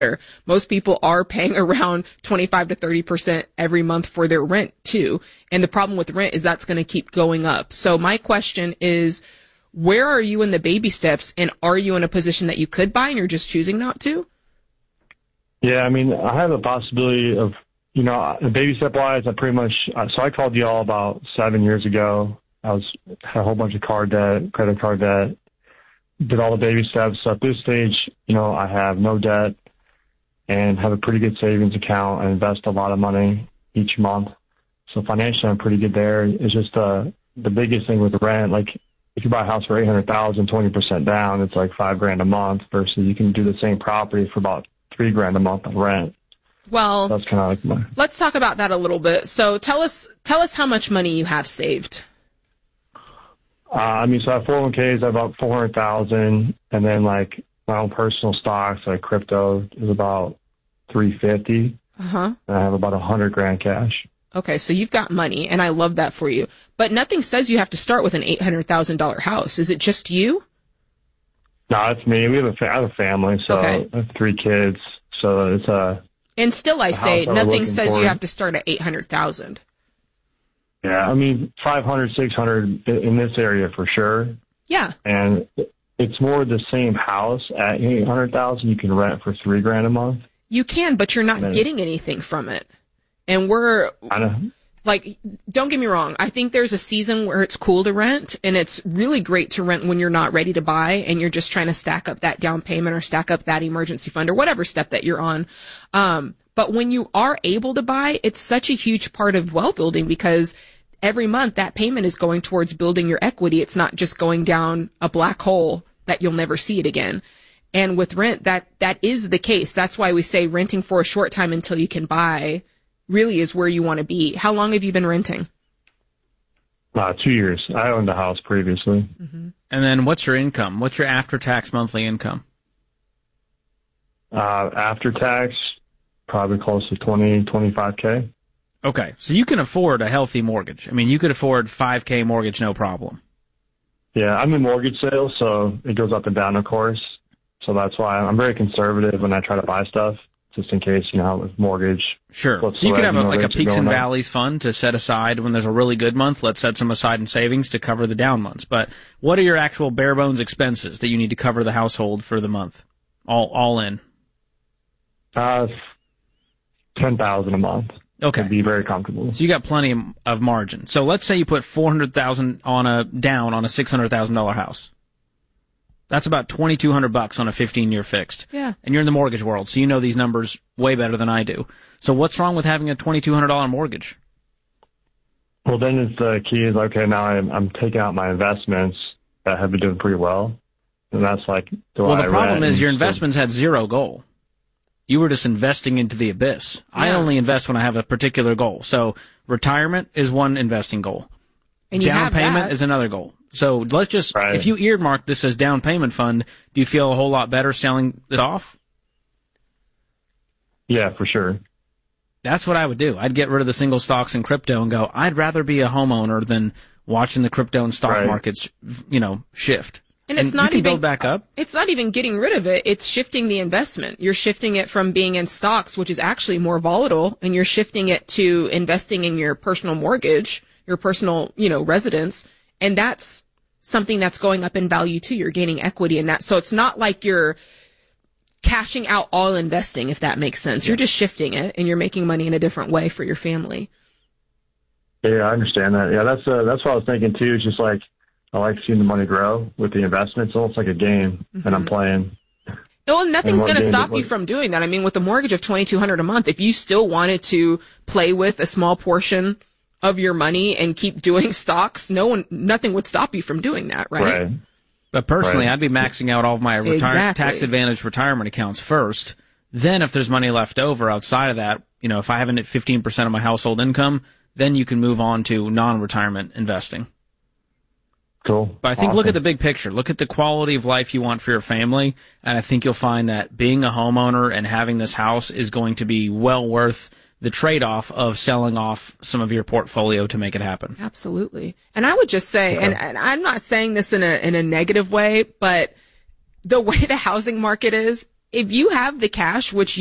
Most people are paying around 25 to 30% every month for their rent too. And the problem with rent is that's going to keep going up. So my question is, where are you in the baby steps, and are you in a position that you could buy and you're just choosing not to? Yeah, I mean, I have a possibility of, baby step wise, I pretty much, so I called you all about 7 years ago. Had a whole bunch of credit card debt, did all the baby steps. So at this stage, I have no debt and have a pretty good savings account and invest a lot of money each month. So financially, I'm pretty good there. It's just the biggest thing with the rent, like if you buy a house for $800,000, 20% down, it's like $5,000 a month versus you can do the same property for about $3,000 a month on rent. Well, that's kind of like let's talk about that a little bit. So tell us how much money you have saved. So I have 401ks, I have about 400,000, and then like my own personal stocks, like crypto, is about 350. And I have about $100,000 cash. Okay, so you've got money, and I love that for you. But nothing says you have to start with an $800,000 house. Is it just you? No, it's me. I have a family, so okay. I have 3 kids. So it's a. And still, I say nothing says you have to start at $800,000. Yeah, 500, 600 in this area for sure. Yeah. And it's more the same house at $800,000 you can rent for $3,000 a month. You can, but you're not getting anything from it. And I know. Like, don't get me wrong. I think there's a season where it's cool to rent, and it's really great to rent when you're not ready to buy and you're just trying to stack up that down payment or stack up that emergency fund or whatever step that you're on. But when you are able to buy, it's such a huge part of wealth building because every month that payment is going towards building your equity. It's not just going down a black hole that you'll never see it again. And with rent, that is the case. That's why we say renting for a short time until you can buy really is where you want to be. How long have you been renting? 2 years. I owned a house previously. Mm-hmm. And then what's your income? What's your after-tax monthly income? After tax, probably close to 25K. Okay, so you can afford a healthy mortgage. You could afford $5K mortgage, no problem. Yeah, I'm in mortgage sales, so it goes up and down, of course. So that's why I'm very conservative when I try to buy stuff, just in case, with mortgage. Sure. So you could have a peaks and valleys fund to set aside when there's a really good month. Let's set some aside in savings to cover the down months. But what are your actual bare bones expenses that you need to cover the household for the month? All in. $10,000 a month. Okay. I'd be very comfortable. So you got plenty of margin. So let's say you put $400,000 on a $600,000 house. That's about $2,200 on a 15-year fixed. Yeah. And you're in the mortgage world, so you know these numbers way better than I do. So what's wrong with having a $2,200 mortgage? Well, then it's the key is, okay, now I'm taking out my investments that have been doing pretty well. And that's like, the problem is your investments had zero goal. You were just investing into the abyss. Yeah. I only invest when I have a particular goal. So retirement is one investing goal. And down payment is another goal. So let's just, if you earmark this as down payment fund, do you feel a whole lot better selling it off? Yeah, for sure. That's what I would do. I'd get rid of the single stocks and crypto and go, I'd rather be a homeowner than watching the crypto and stock markets, shift. And it's not even build back up. It's not even getting rid of it. It's shifting the investment. You're shifting it from being in stocks, which is actually more volatile, and you're shifting it to investing in your personal mortgage, your personal, residence. And that's something that's going up in value too. You're gaining equity in that. So it's not like you're cashing out all investing, if that makes sense. You're just shifting it and you're making money in a different way for your family. Yeah, I understand that. Yeah, that's what I was thinking too. It's just like, I like seeing the money grow with the investment. It's almost like a game, and I'm playing. Well, nothing's going to stop you from doing that. With a mortgage of $2,200 a month, if you still wanted to play with a small portion of your money and keep doing stocks, nothing would stop you from doing that, right? But personally, I'd be maxing out all of my tax-advantaged retirement accounts first. Then if there's money left over outside of that, if I haven't hit 15% of my household income, then you can move on to non-retirement investing. Cool. But I think look at the big picture. Look at the quality of life you want for your family, and I think you'll find that being a homeowner and having this house is going to be well worth the trade-off of selling off some of your portfolio to make it happen. Absolutely. And I would just say, and I'm not saying this in a negative way, but the way the housing market is, if you have the cash, which